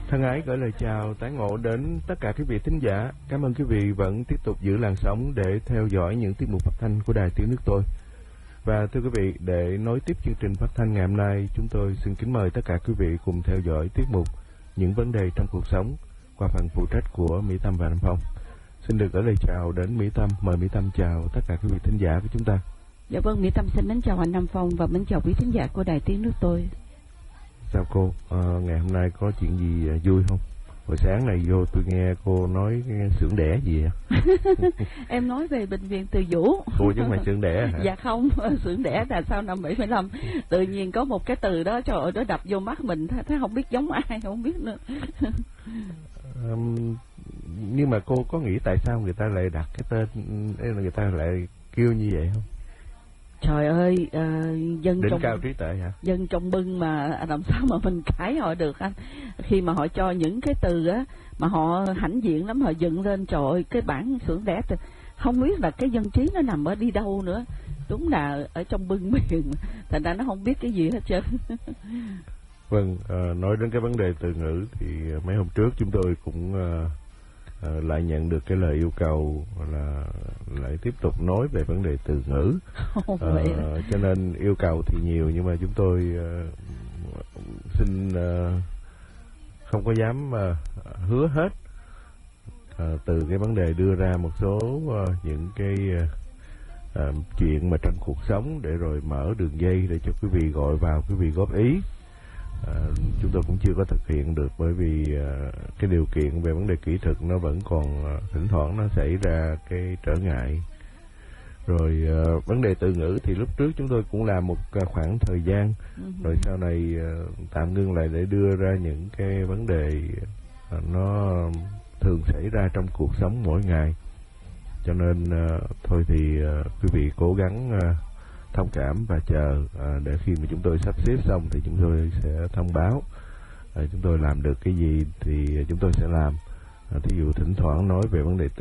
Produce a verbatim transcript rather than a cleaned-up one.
Thân ái gửi lời chào tái ngộ đến tất cả quý vị thính giả. Cảm ơn quý vị vẫn tiếp tục giữ làn sóng để theo dõi những tiết mục phát thanh của Đài Tiếng Nước Tôi. Và thưa quý vị, để nối tiếp chương trình phát thanh ngày hôm nay, chúng tôi xin kính mời tất cả quý vị cùng theo dõi tiết mục Những vấn đề trong cuộc sống qua phần phụ trách của Mỹ Tâm và Nam Phong. Xin được gửi lời chào đến Mỹ Tâm. Mời Mỹ Tâm chào tất cả quý vị thính giả của chúng ta. Dạ vâng, Mỹ Tâm xin mến chào anh Nam Phong và mến chào quý thính giả của Đài Tiếng Nước Tôi. Chào cô, à, ngày hôm nay có chuyện gì à, vui không? Hồi sáng này vô tôi nghe cô nói xưởng đẻ gì vậy? Em nói về bệnh viện Từ Dũ. Cô chứ không phải xưởng đẻ hả? Dạ không, xưởng đẻ là sau năm bảy mươi lăm. Tự nhiên có một cái từ đó, trời ơi, nó đập vô mắt mình, thấy không biết giống ai, không biết nữa. um, nhưng mà cô có nghĩ tại sao người ta lại đặt cái tên, người ta lại kêu như vậy không? Trời ơi, uh, dân đỉnh trong cao trí tuệ hả? Dân trong bưng mà làm sao mà mình cãi họ được anh? Khi mà họ cho những cái từ á mà họ hãnh diện lắm, họ dựng lên, trời ơi, cái bản xưởng đẻ không biết là cái dân trí nó nằm ở đi đâu nữa. Đúng là ở trong bưng miền, thành ra nó không biết cái gì hết trơn. Vâng, uh, nói đến cái vấn đề từ ngữ thì mấy hôm trước chúng tôi cũng uh, uh, lại nhận được cái lời yêu cầu là lại tiếp tục nói về vấn đề từ ngữ. uh, cho nên yêu cầu thì nhiều, nhưng mà chúng tôi uh, xin uh, không có dám uh, hứa hết. Uh, từ cái vấn đề đưa ra một số uh, những cái uh, uh, chuyện mà trong cuộc sống, để rồi mở đường dây để cho quý vị gọi vào, quý vị góp ý. À, chúng tôi cũng chưa có thực hiện được, bởi vì à, cái điều kiện về vấn đề kỹ thuật nó vẫn còn à, thỉnh thoảng nó xảy ra cái trở ngại. Rồi à, vấn đề từ ngữ thì lúc trước chúng tôi cũng làm một à, khoảng thời gian, uh-huh. rồi sau này à, tạm ngưng lại để đưa ra những cái vấn đề à, nó thường xảy ra trong cuộc sống mỗi ngày. Cho nên à, thôi thì à, quý vị cố gắng à, thông cảm và chờ à, để khi mà chúng tôi sắp xếp xong thì chúng tôi sẽ thông báo. À, chúng tôi làm được cái gì thì chúng tôi sẽ làm. À, thí dụ thỉnh thoảng nói về vấn đề